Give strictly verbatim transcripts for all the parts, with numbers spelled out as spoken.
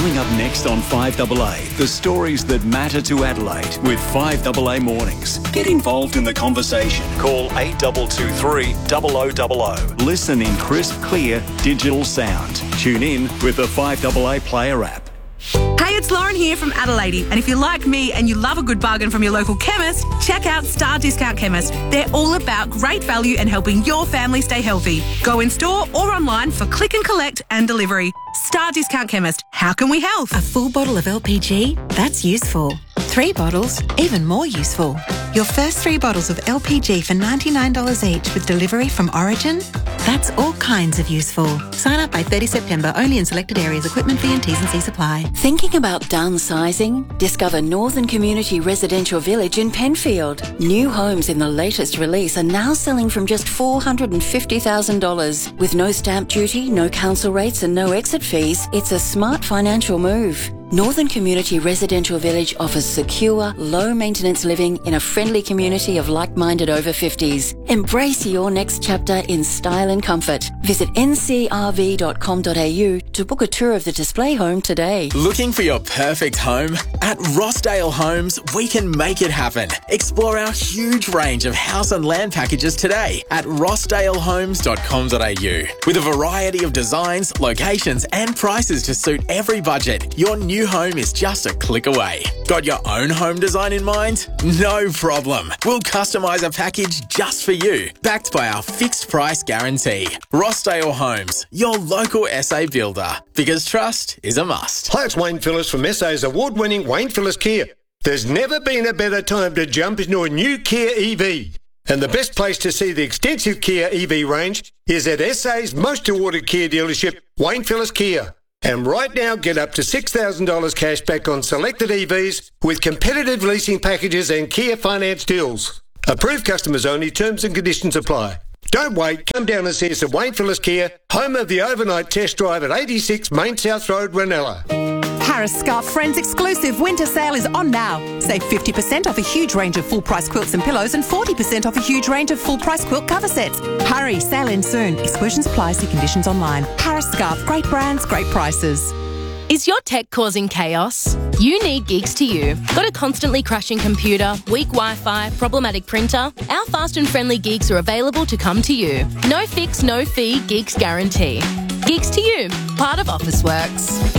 Coming up next on five A A, the stories that matter to Adelaide with five A A Mornings. Get involved in the conversation. Call eight two two three, zero zero zero zero. Listen in crisp, clear, digital sound. Tune in with the five A A Player app. Hey, it's Lauren here from Adelaide, and if you're like me and you love a good bargain from your local chemist, check out Star Discount Chemist. They're all about great value and helping your family stay healthy. Go in store or online for click and collect and delivery. Star Discount Chemist. How can we help? A full bottle of L P G? That's useful. Three bottles? Even more useful. Your first three bottles of L P G for ninety-nine dollars each with delivery from Origin? That's all kinds of useful. Sign up by thirtieth September, only in selected areas. Equipment fee and T's and C's apply. Thinking about downsizing? Discover Northern Community Residential Village in Penfield. New homes in the latest release are now selling from just four hundred fifty thousand dollars. With no stamp duty, no council rates and no exit fees, it's a smart financial move. Northern Community Residential Village offers secure, low-maintenance living in a friendly community of like-minded over fifties. Embrace your next chapter in style and comfort. Visit n c r v dot com dot a u to book a tour of the display home today. Looking for your perfect home? At Rossdale Homes, we can make it happen. Explore our huge range of house and land packages today at rossdale homes dot com dot a u. With a variety of designs, locations and prices to suit every budget, your new home is just a click away. Got your own home design in mind? No problem. We'll customise a package just for you, backed by our fixed price guarantee. Rossdale Homes, your local S A builder. Because trust is a must. Hi, it's Wayne Phillips from S A's award-winning Wayne Phillips Kia. There's never been a better time to jump into a new Kia E V. And the best place to see the extensive Kia E V range is at S A's most awarded Kia dealership, Wayne Phillips Kia. And right now, get up to six thousand dollars cash back on selected E Vs with competitive leasing packages and Kia finance deals. Approved customers only, terms and conditions apply. Don't wait, come down and see us at Wayne Phillips Kia, home of the overnight test drive at eighty-six Main South Road, Ranella. Harris Scarf Friends exclusive winter sale is on now. Save fifty percent off a huge range of full-price quilts and pillows and forty percent off a huge range of full-price quilt cover sets. Hurry, sale ends soon. Exclusions apply, see conditions online. Harris Scarf, great brands, great prices. Is your tech causing chaos? You need Gigs to You. Got a constantly crashing computer, weak Wi-Fi, problematic printer? Our fast and friendly Gigs are available to come to you. No fix, no fee, Gigs guarantee. Gigs to You, part of Officeworks.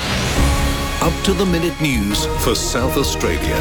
Up to the minute news for South Australia.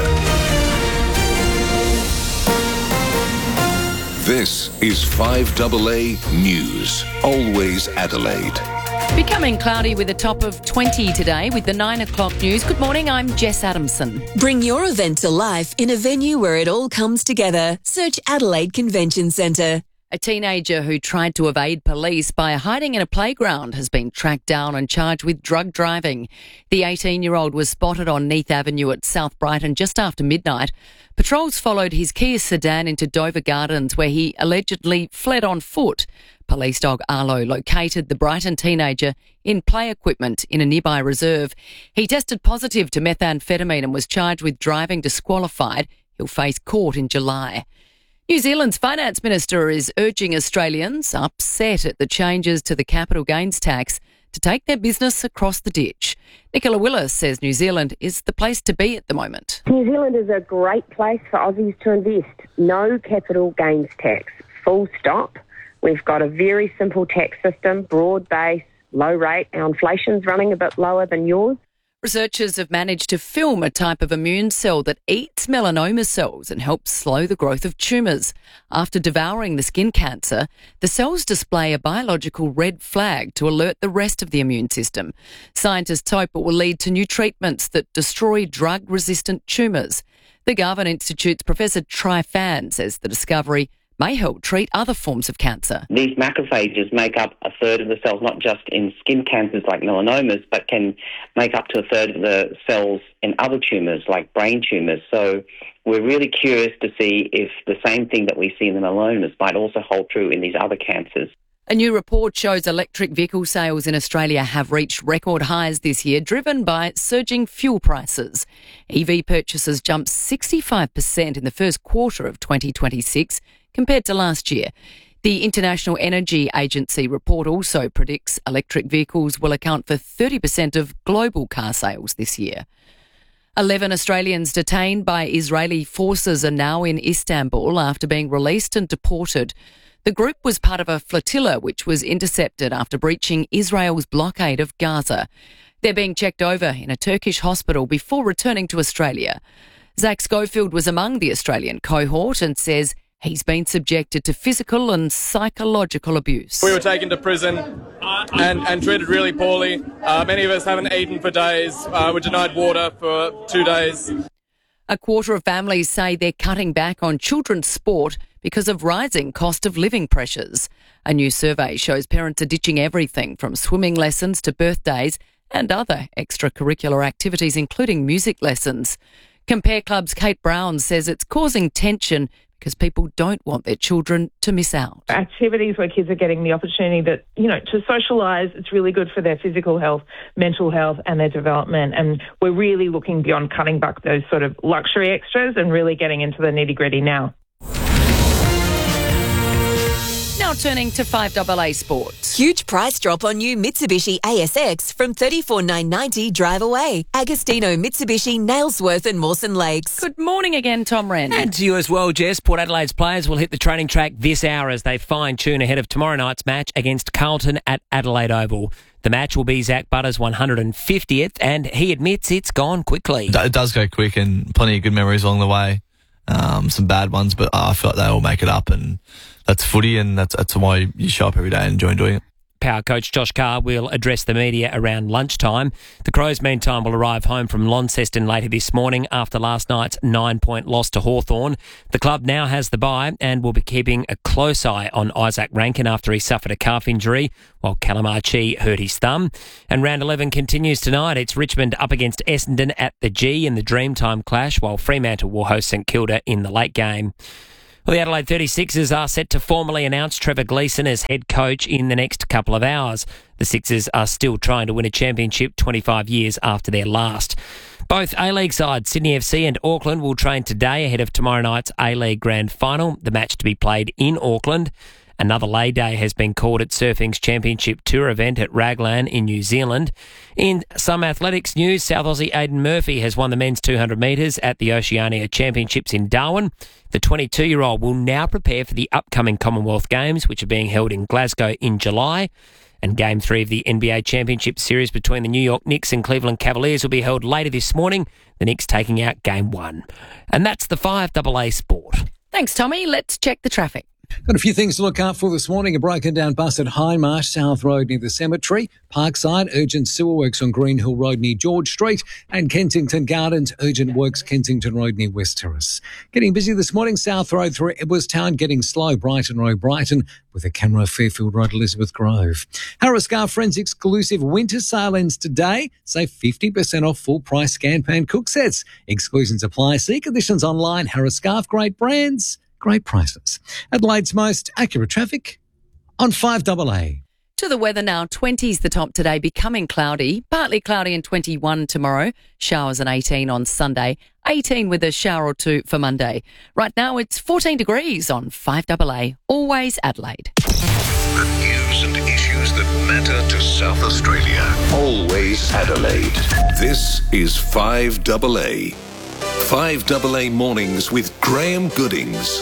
This is five A A News. Always Adelaide. Becoming cloudy with a top of twenty today with the nine o'clock news. Good morning, I'm Jess Adamson. Bring your event to life in a venue where it all comes together. Search Adelaide Convention Centre. A teenager who tried to evade police by hiding in a playground has been tracked down and charged with drug driving. The eighteen-year-old was spotted on Neath Avenue at South Brighton just after midnight. Patrols followed his Kia sedan into Dover Gardens, where he allegedly fled on foot. Police dog Arlo located the Brighton teenager in play equipment in a nearby reserve. He tested positive to methamphetamine and was charged with driving disqualified. He'll face court in July. New Zealand's finance minister is urging Australians upset at the changes to the capital gains tax to take their business across the ditch. Nicola Willis says New Zealand is the place to be at the moment. New Zealand is a great place for Aussies to invest. No capital gains tax, full stop. We've got a very simple tax system, broad base, low rate. Our inflation's running a bit lower than yours. Researchers have managed to film a type of immune cell that eats melanoma cells and helps slow the growth of tumours. After devouring the skin cancer, the cells display a biological red flag to alert the rest of the immune system. Scientists hope it will lead to new treatments that destroy drug-resistant tumours. The Garvan Institute's Professor Tri Phan says the discovery may help treat other forms of cancer. These macrophages make up a third of the cells, not just in skin cancers like melanomas, but can make up to a third of the cells in other tumours like brain tumours. So we're really curious to see if the same thing that we see in the melanomas might also hold true in these other cancers. A new report shows electric vehicle sales in Australia have reached record highs this year, driven by surging fuel prices. E V purchases jumped sixty-five percent in the first quarter of twenty twenty-six compared to last year. The International Energy Agency report also predicts electric vehicles will account for thirty percent of global car sales this year. Eleven Australians detained by Israeli forces are now in Istanbul after being released and deported. The group was part of a flotilla which was intercepted after breaching Israel's blockade of Gaza. They're being checked over in a Turkish hospital before returning to Australia. Zach Schofield was among the Australian cohort and says he's been subjected to physical and psychological abuse. We were taken to prison and, and treated really poorly. Uh, many of us haven't eaten for days. Uh, we're denied water for two days. A quarter of families say they're cutting back on children's sport because of rising cost of living pressures. A new survey shows parents are ditching everything from swimming lessons to birthdays and other extracurricular activities, including music lessons. Compare Club's Kate Brown says it's causing tension because people don't want their children to miss out. Activities where kids are getting the opportunity that, you know, to socialise, it's really good for their physical health, mental health and their development. And we're really looking beyond cutting back those sort of luxury extras and really getting into the nitty-gritty now. Now turning to five double A Sports. Huge price drop on new Mitsubishi A S X from thirty-four thousand nine hundred ninety dollars drive away. Agostino, Mitsubishi, Nailsworth and Mawson Lakes. Good morning again, Tom Wren. And to you as well, Jess. Port Adelaide's players will hit the training track this hour as they fine-tune ahead of tomorrow night's match against Carlton at Adelaide Oval. The match will be Zach Butters' one hundred fiftieth and he admits it's gone quickly. It does go quick and plenty of good memories along the way. Um, some bad ones, but I feel like they all make it up, and that's footy, and that's, that's why you show up every day and enjoy doing it. Power coach Josh Carr will address the media around lunchtime. The Crows, meantime, will arrive home from Launceston later this morning after last night's nine-point loss to Hawthorn. The club now has the bye and will be keeping a close eye on Isaac Rankin after he suffered a calf injury, while Callum Archie hurt his thumb. And round eleven continues tonight. It's Richmond up against Essendon at the G in the Dreamtime clash, while Fremantle will host St Kilda in the late game. Well, the Adelaide thirty-sixers are set to formally announce Trevor Gleeson as head coach in the next couple of hours. The Sixers are still trying to win a championship twenty-five years after their last. Both A-League sides, Sydney F C and Auckland, will train today ahead of tomorrow night's A-League Grand Final, the match to be played in Auckland. Another lay day has been called at Surfing's Championship Tour event at Raglan in New Zealand. In some athletics news, South Aussie Aidan Murphy has won the men's two hundred metres at the Oceania Championships in Darwin. The twenty-two-year-old will now prepare for the upcoming Commonwealth Games, which are being held in Glasgow in July. And Game three of the N B A Championship Series between the New York Knicks and Cleveland Cavaliers will be held later this morning, the Knicks taking out Game one. And that's the five double A Sport. Thanks, Tommy. Let's check the traffic. Got a few things to look out for this morning. A broken down bus at Hindmarsh South Road near the cemetery. Parkside, urgent sewer works on Green Hill Road near George Street. And Kensington Gardens, urgent works Kensington Road near West Terrace. Getting busy this morning, South Road through Edwardstown, getting slow, Brighton Road, Brighton, with a camera Fairfield Road, Elizabeth Grove. Harris Scarf Friends exclusive winter sale ends today. Save fifty percent off full price scan pan cook sets. Exclusions apply. See conditions online. Harris Scarf, great brands, great prices. Adelaide's most accurate traffic on five double A. To the weather now, twenties the top today, becoming cloudy, partly cloudy and twenty-one tomorrow. Showers and eighteen on Sunday, eighteen with a shower or two for Monday. Right now it's fourteen degrees on five double A, always Adelaide. The news and issues that matter to South Australia, always Adelaide. This is five double A. five double A Mornings with Graham Goodings.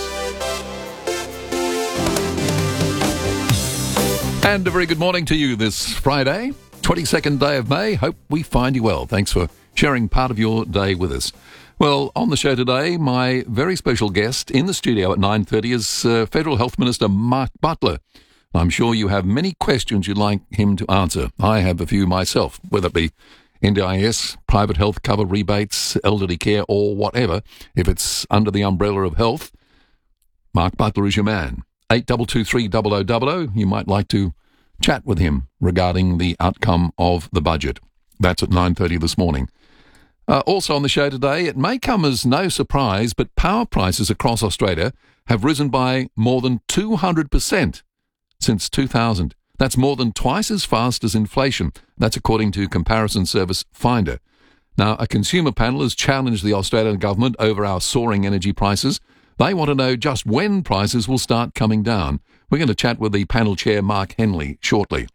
And a very good morning to you this Friday, twenty-second day of May. Hope we find you well. Thanks for sharing part of your day with us. Well, on the show today, my very special guest in the studio at nine thirty is uh, Federal Health Minister Mark Butler. I'm sure you have many questions you'd like him to answer. I have a few myself, whether it be N D I S, private health cover rebates, elderly care, or whatever. If it's under the umbrella of health, Mark Butler is your man. eight two two three zero zero zero zero. You might like to chat with him regarding the outcome of the budget. That's at nine thirty this morning. Uh, also on the show today, it may come as no surprise, but power prices across Australia have risen by more than two hundred percent since two thousand. That's more than twice as fast as inflation. That's according to comparison service Finder. Now, a consumer panel has challenged the Australian government over our soaring energy prices. They want to know just when prices will start coming down. We're going to chat with the panel chair, Mark Henley, shortly.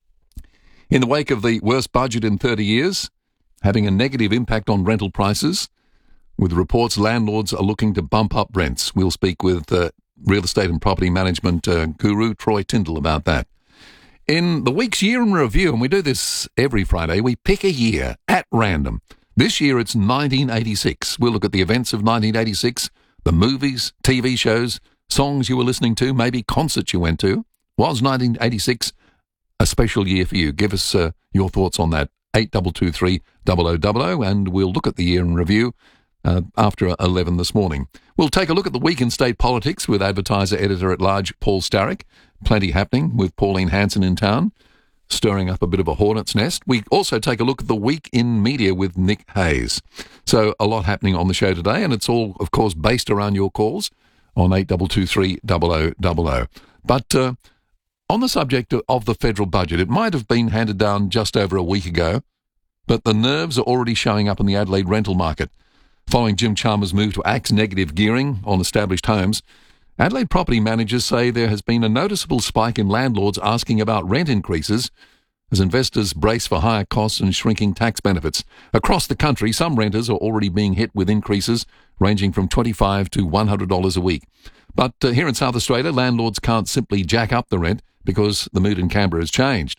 In the wake of the worst budget in thirty years, having a negative impact on rental prices, with reports landlords are looking to bump up rents. We'll speak with uh, real estate and property management uh, guru Troy Tyndall about that. In the week's year in review, and we do this every Friday, we pick a year at random. This year it's nineteen eighty-six. We'll look at the events of nineteen eighty-six, the movies, T V shows, songs you were listening to, maybe concerts you went to. Was nineteen eighty-six a special year for you? Give us uh, your thoughts on that. eight two two three, double oh double oh, and we'll look at the year in review uh, after eleven this morning. We'll take a look at the week in state politics with advertiser editor-at-large Paul Starrick. Plenty happening with Pauline Hanson in town, stirring up a bit of a hornet's nest. We also take a look at the week in media with Nick Hayes. So a lot happening on the show today, and it's all, of course, based around your calls on eight two two three, double oh double oh. But uh, on the subject of the federal budget, it might have been handed down just over a week ago, but the nerves are already showing up in the Adelaide rental market. Following Jim Chalmers' move to axe negative gearing on established homes, Adelaide property managers say there has been a noticeable spike in landlords asking about rent increases as investors brace for higher costs and shrinking tax benefits. Across the country, some renters are already being hit with increases ranging from twenty-five dollars to one hundred dollars a week. But uh, here in South Australia, landlords can't simply jack up the rent because the mood in Canberra has changed.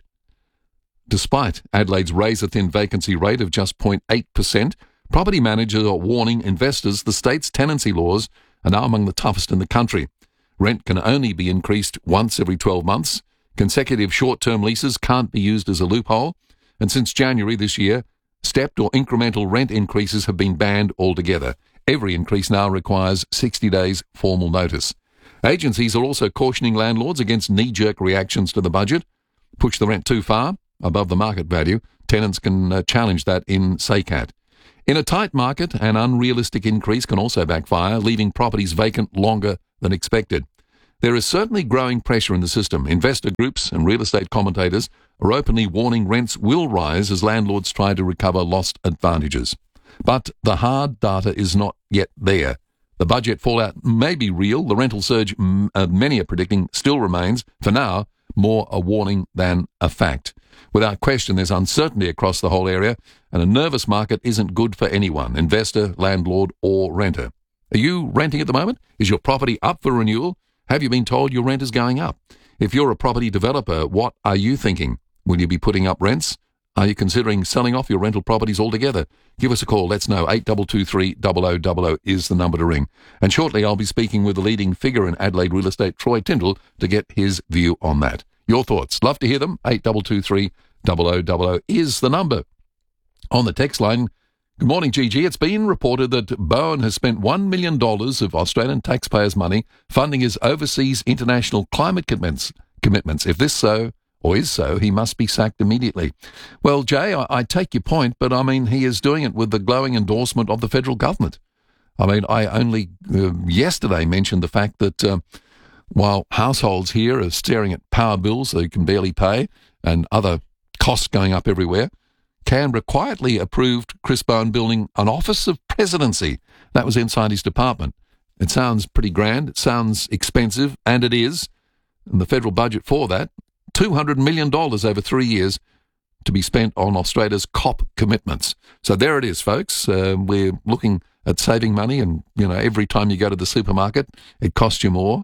Despite Adelaide's razor-thin vacancy rate of just zero point eight percent, property managers are warning investors the state's tenancy laws are now among the toughest in the country. Rent can only be increased once every twelve months. Consecutive short-term leases can't be used as a loophole. And since January this year, stepped or incremental rent increases have been banned altogether. Every increase now requires sixty days formal notice. Agencies are also cautioning landlords against knee-jerk reactions to the budget. Push the rent too far, above the market value, tenants can uh, challenge that in S A C A T. In a tight market, an unrealistic increase can also backfire, leaving properties vacant longer than expected. There is certainly growing pressure in the system. Investor groups and real estate commentators are openly warning rents will rise as landlords try to recover lost advantages. But the hard data is not yet there. The budget fallout may be real. The rental surge m- uh, many are predicting still remains, for now, more a warning than a fact. Without question, there's uncertainty across the whole area, and a nervous market isn't good for anyone, investor, landlord, or renter. Are you renting at the moment? Is your property up for renewal? Have you been told your rent is going up? If you're a property developer, what are you thinking? Will you be putting up rents? Are you considering selling off your rental properties altogether? Give us a call. Let's know. eight two two three, double oh double oh is the number to ring. And shortly I'll be speaking with the leading figure in Adelaide real estate, Troy Tyndall, to get his view on that. Your thoughts. Love to hear them. eight two two three, double oh double oh is the number. On the text line, good morning, G G. It's been reported that Bowen has spent one million dollars of Australian taxpayers' money funding his overseas international climate commitments. commitments. If this so, or is so, he must be sacked immediately. Well, Jay, I, I take your point, but I mean, he is doing it with the glowing endorsement of the federal government. I mean, I only uh, yesterday mentioned the fact that uh, while households here are staring at power bills they can barely pay and other costs going up everywhere, Canberra quietly approved Chris Bowen building an office of presidency. That was inside his department. It sounds pretty grand. It sounds expensive, and it is. And the federal budget for that, two hundred million dollars over three years to be spent on Australia's COP commitments. So there it is, folks. Uh, we're looking at saving money, and, you know, every time you go to the supermarket, it costs you more.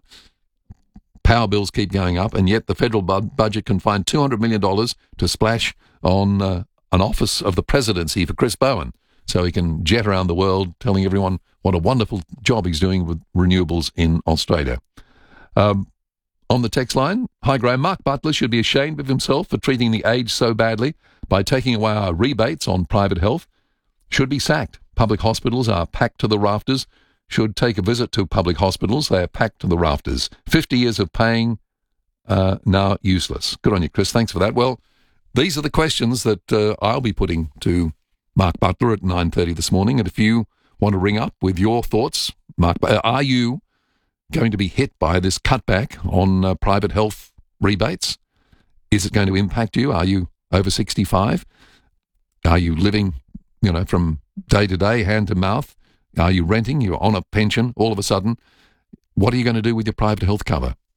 Power bills keep going up, and yet the federal bu- budget can find two hundred million dollars to splash on uh, an office of the presidency for Chris Bowen, so he can jet around the world telling everyone what a wonderful job he's doing with renewables in Australia. Um, on the text line, hi Graham, Mark Butler should be ashamed of himself for treating the aged so badly by taking away our rebates on private health. Should be sacked. Public hospitals are packed to the rafters. Should take a visit to public hospitals. They are packed to the rafters. fifty years of paying, uh, now useless. Good on you, Chris. Thanks for that. Well, these are the questions that uh, I'll be putting to Mark Butler at nine thirty this morning. And if you want to ring up with your thoughts, Mark, are you going to be hit by this cutback on uh, private health rebates? Is it going to impact you? Are you over sixty-five? Are you living, you know, from day to day, hand to mouth? Are you renting? You're on a pension all of a sudden. What are you going to do with your private health cover?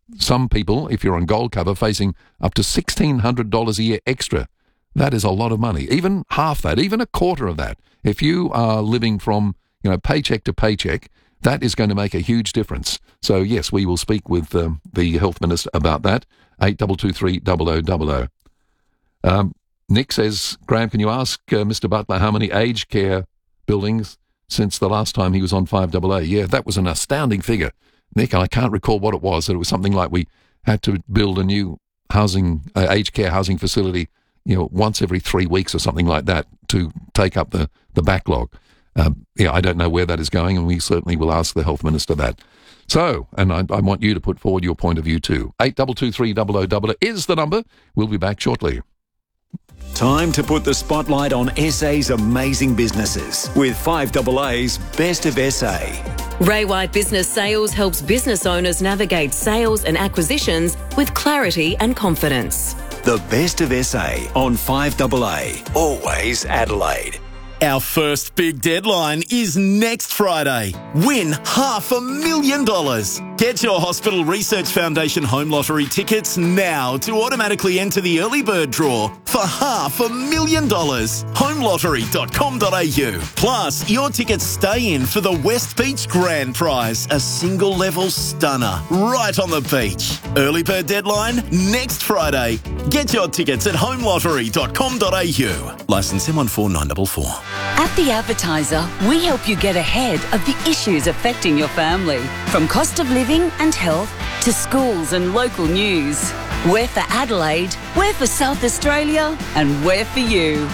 some people, if you're on gold cover, facing up to sixteen hundred dollars a year extra. That is a lot of money. Even half that, even a quarter of that. If you are living from, you know, paycheck to paycheck, that is going to make a huge difference. So, yes, we will speak with um, the Health Minister about that. eight two two three, double oh double oh. Um, Nick says, Graham, can you ask uh, Mister Butler how many aged care buildings since the last time he was on five double A? Yeah, that was an astounding figure. Nick, I can't recall what it was. It was something like we had to build a new housing, uh, aged care housing facility, you know, once every three weeks or something like that to take up the, the backlog. Um, yeah, I don't know where that is going, and we certainly will ask the Health Minister that. So, and I, I want you to put forward your point of view too. eight two two three, double oh double oh is the number. We'll be back shortly. Time to put the spotlight on S A's amazing businesses with five double A's Best of S A. Ray White Business Sales helps business owners navigate sales and acquisitions with clarity and confidence. The Best of S A on five double A, always Adelaide. Our first big deadline is next Friday. Win half a million dollars. Get your Hospital Research Foundation Home Lottery tickets now to automatically enter the early bird draw for half a million dollars. home lottery dot com dot a u. Plus, your tickets stay in for the West Beach Grand Prize, a single level stunner right on the beach. Early bird deadline next Friday. Get your tickets at home lottery dot com dot a u. Licence M one four nine four four. At The Advertiser, we help you get ahead of the issues affecting your family, from cost of living and health to schools and local news. We're for Adelaide, we're for South Australia, and we're for you.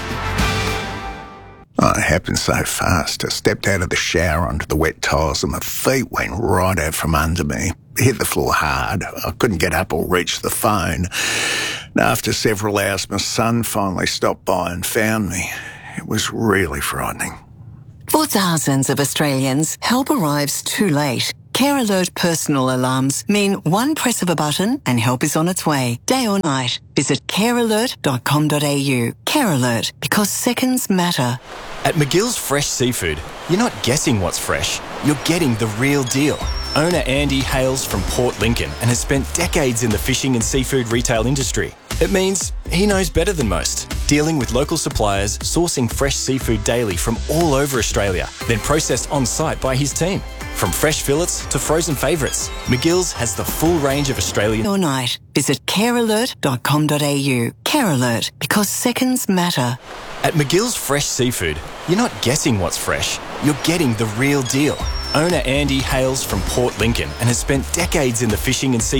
Oh, it happened so fast. I stepped out of the shower onto the wet tiles and my feet went right out from under me. Hit the floor hard. I couldn't get up or reach the phone. And after several hours, my son finally stopped by and found me. It was really frightening. For thousands of Australians, help arrives too late. Care Alert personal alarms mean one press of a button and help is on its way, day or night. Visit care alert dot com dot a u. Care Alert, because seconds matter. At McGill's Fresh Seafood, you're not guessing what's fresh, you're getting the real deal. Owner Andy hails from Port Lincoln and has spent decades in the fishing and seafood retail industry. It means he knows better than most, dealing with local suppliers, sourcing fresh seafood daily from all over Australia, then processed on-site by his team. From fresh fillets to frozen favourites, McGill's has the full range of Australian... Or night. Visit care alert dot com dot a u. Care Alert, because seconds matter. At McGill's Fresh Seafood, you're not guessing what's fresh, you're getting the real deal. Owner Andy hails from Port Lincoln and has spent decades in the fishing and seafood